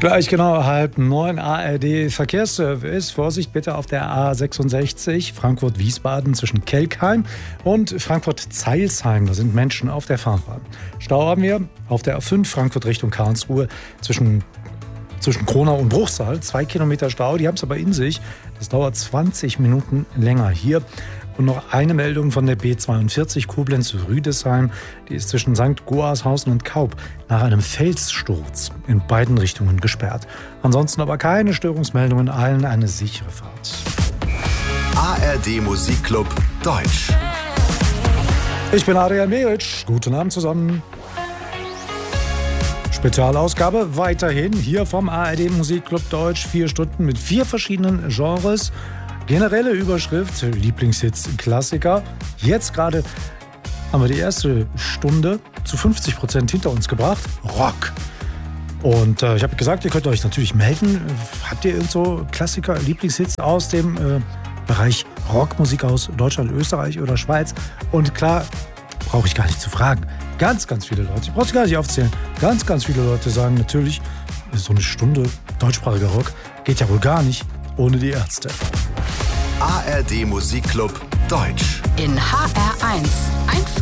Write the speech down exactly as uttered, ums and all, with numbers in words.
Gleich genau halb neun A R D Verkehrsservice. Vorsicht bitte auf der A sechsundsechzig Frankfurt-Wiesbaden zwischen Kelkheim und Frankfurt-Zeilsheim. Da sind Menschen auf der Fahrbahn. Stau haben wir auf der A fünf Frankfurt Richtung Karlsruhe zwischen, zwischen Kronau und Bruchsal. Zwei Kilometer Stau, die haben es aber in sich. Das dauert zwanzig Minuten länger hier. Und noch eine Meldung von der B zweiundvierzig Koblenz-Rüdesheim. Die ist zwischen Sankt Goarshausen und Kaub nach einem Felssturz in beiden Richtungen gesperrt. Ansonsten aber keine Störungsmeldungen, allen eine sichere Fahrt. A R D Musikclub Deutsch. Ich bin Adrian Meric. Guten Abend zusammen. Spezialausgabe weiterhin hier vom A R D Musikclub Deutsch. Vier Stunden mit vier verschiedenen Genres. Generelle Überschrift, Lieblingshits, Klassiker. Jetzt gerade haben wir die erste Stunde zu fünfzig Prozent hinter uns gebracht. Rock. Und äh, ich habe gesagt, ihr könnt euch natürlich melden. Habt ihr irgend so Klassiker, Lieblingshits aus dem äh, Bereich Rockmusik aus Deutschland, Österreich oder Schweiz? Und klar, brauche ich gar nicht zu fragen. Ganz, ganz viele Leute, ich brauche sie gar nicht aufzählen, ganz, ganz viele Leute sagen natürlich, so eine Stunde deutschsprachiger Rock geht ja wohl gar nicht ohne die Ärzte. A R D Musikclub Deutsch. In H R eins. Einfach